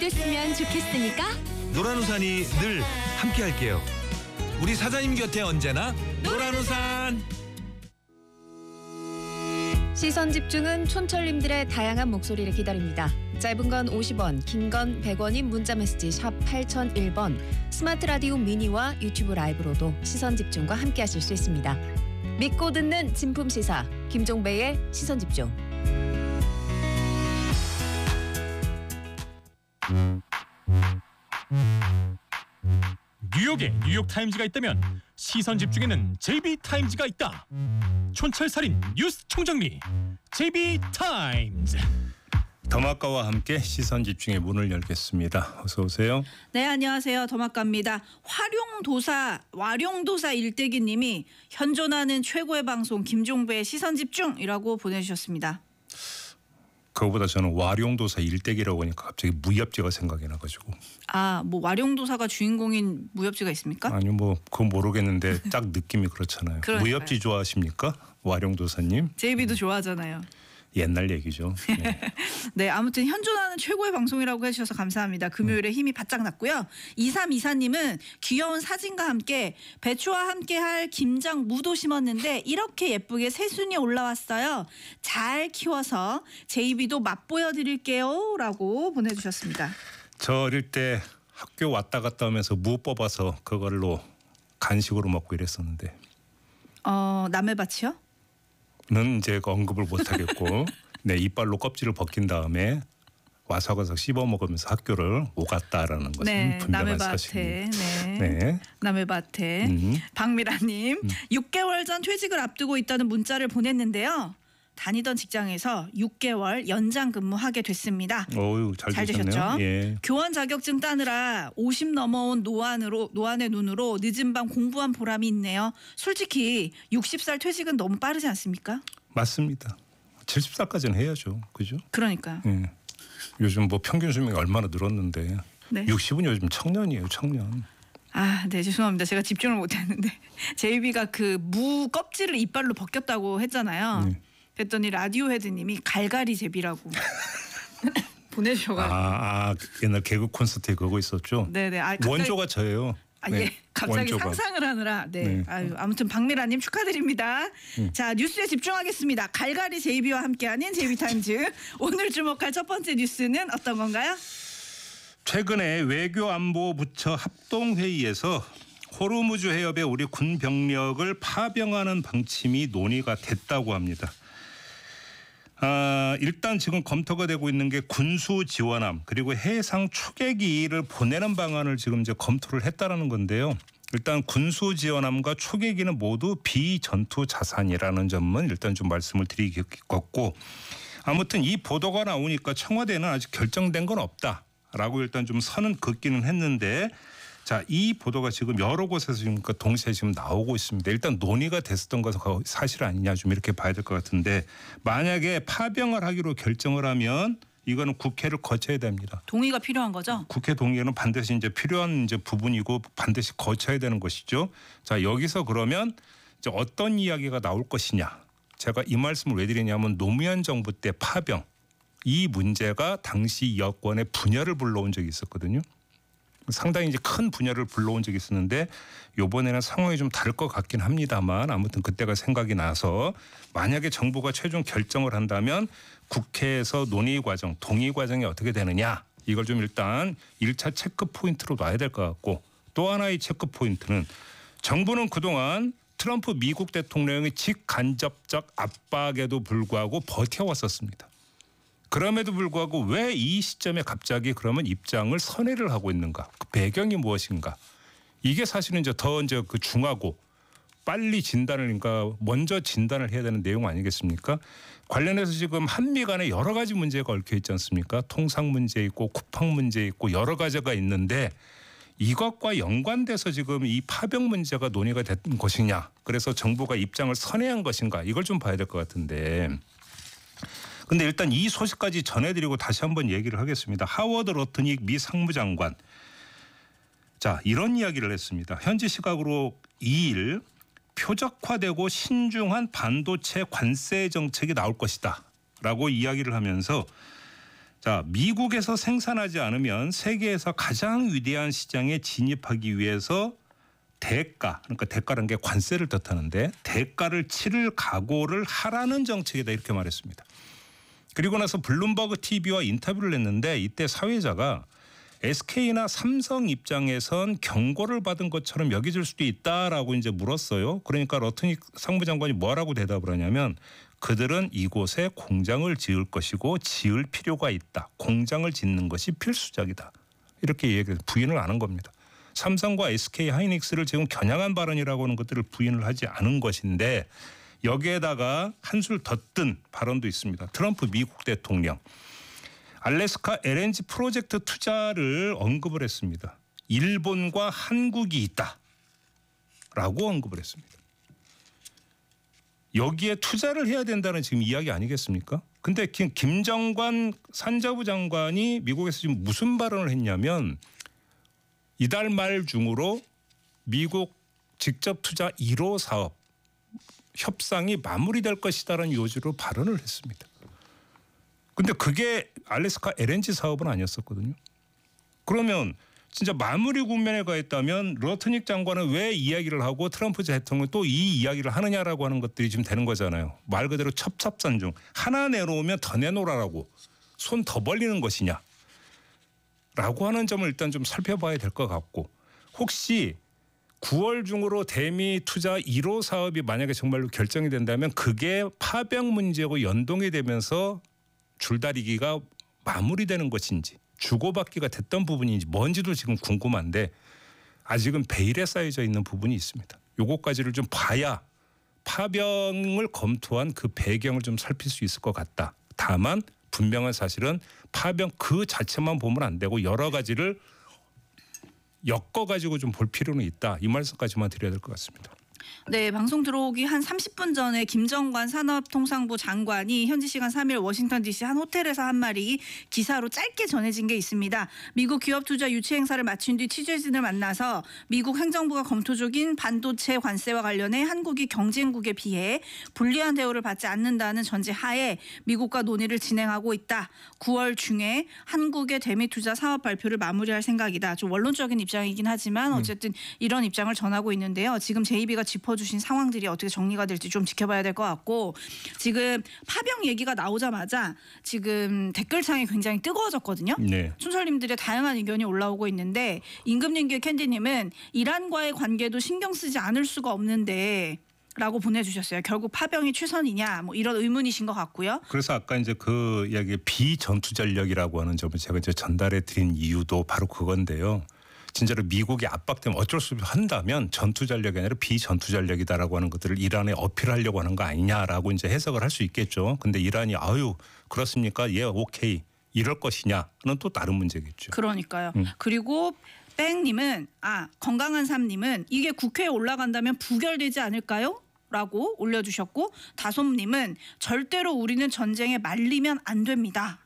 됐으면 좋겠으니까 노란우산이 늘 함께할게요. 우리 사장님 곁에 언제나 노란우산. 시선 집중은 촌철님들의 다양한 목소리를 기다립니다. 짧은 건 50원, 긴 건 100원인 문자메시지 샵 8001번, 스마트 라디오 미니와 유튜브 라이브로도 시선 집중과 함께하실 수 있습니다. 믿고 듣는 진품 시사 김종배의 시선 집중. 뉴욕에 뉴욕타임즈가 있다면 시선 집중에는 JB타임즈가 있다. 촌철살인 뉴스 총정리 JB타임즈. 더마카와 함께 시선 집중의 문을 열겠습니다. 어서 오세요. 네, 안녕하세요. 더마카입니다. 와룡도사 일대기님이 현존하는 최고의 방송 김종배의 시선 집중이라고 보내주셨습니다. 그거보다 저는 와룡도사 일대기라고 하니까 갑자기 무협지가 생각이 나가지고. 아, 뭐 와룡도사가 주인공인 무협지가 있습니까? 아니 뭐 그건 모르겠는데 딱 느낌이 그렇잖아요. 그러니까요. 무협지 좋아하십니까? 와룡도사님? 제이비도 좋아하잖아요. 옛날 얘기죠. 네. 네, 아무튼 현존하는 최고의 방송이라고 해주셔서 감사합니다. 금요일에 힘이 바짝 났고요. 2324님은 귀여운 사진과 함께 배추와 함께할 김장 무도 심었는데 이렇게 예쁘게 새순이 올라왔어요. 잘 키워서 제이비도 맛보여드릴게요 라고 보내주셨습니다. 저 어릴 때 학교 왔다 갔다 하면서 무 뽑아서 그걸로 간식으로 먹고 이랬었는데. 남의 밭이요? 는 이제 언급을 못하겠고 네, 이빨로 껍질을 벗긴 다음에 와사와사 씹어 먹으면서 학교를 오갔다라는 것은 네, 분명한 남의 사실입니다. 밭에. 네. 남의 밭에. 박미라님 6개월 전 퇴직을 앞두고 있다는 문자를 보냈는데요. 다니던 직장에서 6개월 연장 근무하게 됐습니다. 어유 잘 되셨죠? 예. 교원 자격증 따느라 50 넘어온 노안의 눈으로 늦은 밤 공부한 보람이 있네요. 솔직히 60살 퇴직은 너무 빠르지 않습니까? 맞습니다. 70살까지는 해야죠. 그죠? 그러니까요. 예. 요즘 뭐 평균 수명이 얼마나 늘었는데 네. 60은 요즘 청년이에요. 청년. 아, 네, 죄송합니다. 제가 집중을 못했는데 제이비가 그 무 껍질을 이빨로 벗겼다고 했잖아요. 그랬더니 라디오 헤드님이 갈갈이 제비라고 보내주셔가지고. 옛날 개그 콘서트에 그거 있었죠. 네네. 원조가 저예요. 예, 갑자기 원조가. 상상을 하느라. 네. 네. 아무튼 박미라님 축하드립니다. 자, 뉴스에 집중하겠습니다. 갈갈이 제이비와 함께하는 제이비타임즈. 오늘 주목할 첫 번째 뉴스는 어떤 건가요? 최근에 외교안보부처 합동회의에서 호르무즈 해협에 우리 군 병력을 파병하는 방침이 논의가 됐다고 합니다. 일단 지금 검토가 되고 있는 게 군수 지원함 그리고 해상 초계기를 보내는 방안을 지금 이제 검토를 했다라는 건데요. 일단 군수 지원함과 초계기는 모두 비전투 자산이라는 점은 일단 좀 말씀을 드리겠고, 아무튼 이 보도가 나오니까 청와대는 아직 결정된 건 없다라고 일단 좀 선은 긋기는 했는데, 자, 이 보도가 지금 여러 곳에서 지금 동시에 지금 나오고 있습니다. 일단 논의가 됐었던 것은 사실 아니냐 좀 이렇게 봐야 될 것 같은데, 만약에 파병을 하기로 결정을 하면 이거는 국회를 거쳐야 됩니다. 동의가 필요한 거죠? 국회 동의는 반드시 이제 필요한 이제 부분이고 반드시 거쳐야 되는 것이죠. 자, 여기서 그러면 이제 어떤 이야기가 나올 것이냐. 제가 이 말씀을 왜 드리냐면 노무현 정부 때 파병 이 문제가 당시 여권의 분열을 불러온 적이 있었거든요. 상당히 이제 큰 분열을 불러온 적이 있었는데 이번에는 상황이 좀 다를 것 같긴 합니다만 아무튼 그때가 생각이 나서 만약에 정부가 최종 결정을 한다면 국회에서 논의 과정, 동의 과정이 어떻게 되느냐 이걸 좀 일단 1차 체크 포인트로 놔야 될 것 같고, 또 하나의 체크 포인트는 정부는 그동안 트럼프 미국 대통령의 직간접적 압박에도 불구하고 버텨왔었습니다. 그럼에도 불구하고 왜 이 시점에 갑자기 그러면 입장을 선회를 하고 있는가? 그 배경이 무엇인가? 이게 사실은 이제 더 이제 그 중하고 빨리 진단을, 그러니까 먼저 진단을 해야 되는 내용 아니겠습니까? 관련해서 지금 한미 간에 여러 가지 문제가 얽혀 있지 않습니까? 통상 문제 있고 쿠팡 문제 있고 여러 가지가 있는데 이것과 연관돼서 지금 이 파병 문제가 논의가 된 것이냐? 그래서 정부가 입장을 선회한 것인가? 이걸 좀 봐야 될 것 같은데. 근데 일단 이 소식까지 전해드리고 다시 한번 얘기를 하겠습니다. 하워드 로트닉 미 상무장관. 자, 이런 이야기를 했습니다. 현지 시각으로 2일 표적화되고 신중한 반도체 관세 정책이 나올 것이다 라고 이야기를 하면서 자, 미국에서 생산하지 않으면 세계에서 가장 위대한 시장에 진입하기 위해서 그러니까 대가라는 게 관세를 뜻하는데 대가를 치를 각오를 하라는 정책이다 이렇게 말했습니다. 그리고 나서 블룸버그 TV와 인터뷰를 했는데 이때 사회자가 SK나 삼성 입장에선 경고를 받은 것처럼 여겨질 수도 있다라고 이제 물었어요. 그러니까 러트닉 상무장관이 뭐라고 대답을 하냐면 그들은 이곳에 공장을 지을 것이고 지을 필요가 있다. 공장을 짓는 것이 필수적이다. 이렇게 부인을 안 한 겁니다. 삼성과 SK 하이닉스를 지금 겨냥한 발언이라고 하는 것들을 부인을 하지 않은 것인데 여기에다가 한술 더 뜬 발언도 있습니다. 트럼프 미국 대통령. 알래스카 LNG 프로젝트 투자를 언급을 했습니다. 일본과 한국이 있다라고 언급을 했습니다. 여기에 투자를 해야 된다는 지금 이야기 아니겠습니까? 근데 김정관 산자부 장관이 미국에서 지금 무슨 발언을 했냐면 이달 말 중으로 미국 직접 투자 1호 사업 협상이 마무리될 것이다라는 요지로 발언을 했습니다. 근데 그게 알래스카 LNG 사업은 아니었었거든요. 그러면 진짜 마무리 국면에 가 있다면 러트닉 장관은 왜 이야기를 하고 트럼프 대통령은 또 이 이야기를 하느냐라고 하는 것들이 지금 되는 거잖아요. 말 그대로 첩첩산중. 하나 내놓으면 더 내놓으라고 손 더 벌리는 것이냐. 라고 하는 점을 일단 좀 살펴봐야 될 것 같고 혹시 9월 중으로 대미 투자 1호 사업이 만약에 정말로 결정이 된다면 그게 파병 문제하고 연동이 되면서 줄다리기가 마무리되는 것인지 주고받기가 됐던 부분인지 뭔지도 지금 궁금한데 아직은 베일에 쌓여져 있는 부분이 있습니다. 요것까지를 좀 봐야 파병을 검토한 그 배경을 좀 살필 수 있을 것 같다. 다만 분명한 사실은 파병 그 자체만 보면 안 되고 여러 가지를 엮어가지고 좀 볼 필요는 있다. 이 말씀까지만 드려야 될 것 같습니다. 네, 방송 들어오기 한 30분 전에 김정관 산업통상부 장관이 현지 시간 3일 워싱턴 DC 한 호텔에서 한 말이 기사로 짧게 전해진 게 있습니다. 미국 기업 투자 유치 행사를 마친 뒤 취재진을 만나서 미국 행정부가 검토 중인 반도체 관세와 관련해 한국이 경쟁국에 비해 불리한 대우를 받지 않는다는 전제 하에 미국과 논의를 진행하고 있다. 9월 중에 한국의 대미 투자 사업 발표를 마무리할 생각이다. 좀 원론적인 입장이긴 하지만 어쨌든 이런 입장을 전하고 있는데요. 지금 JB가 짚어주신 상황들이 어떻게 정리가 될지 좀 지켜봐야 될 것 같고 지금 파병 얘기가 나오자마자 지금 댓글창이 굉장히 뜨거워졌거든요. 네. 촌철님들의 다양한 의견이 올라오고 있는데 임금님께 캔디님은 이란과의 관계도 신경 쓰지 않을 수가 없는데 라고 보내주셨어요. 결국 파병이 최선이냐 뭐 이런 의문이신 것 같고요. 그래서 아까 이제 그 이야기 비전투 전력이라고 하는 점을 제가 이제 전달해 드린 이유도 바로 그건데요. 진짜로 미국이 압박되면 어쩔 수 없이 한다면 전투 전력이 아니라 비전투 전력이다라고 하는 것들을 이란에 어필하려고 하는 거 아니냐라고 이제 해석을 할 수 있겠죠. 근데 이란이 아유 그렇습니까? 예, 오케이. 이럴 것이냐는 또 다른 문제겠죠. 그러니까요. 그리고 뺑님은 건강한 삶님은 이게 국회에 올라간다면 부결되지 않을까요? 라고 올려주셨고 다솜님은 절대로 우리는 전쟁에 말리면 안 됩니다.